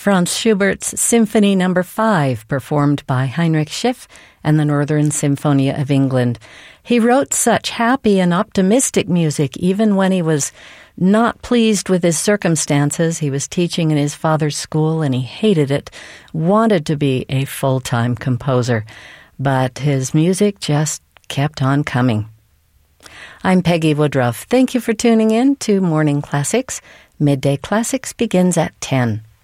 Franz Schubert's Symphony No. 5, performed by Heinrich Schiff and the Northern Symphonia of England. He wrote such happy and optimistic music even when he was not pleased with his circumstances. He was teaching in his father's school and he hated it, wanted to be a full-time composer. But his music just kept on coming. I'm Peggy Woodruff. Thank you for tuning in to Morning Classics. Midday Classics begins at 10.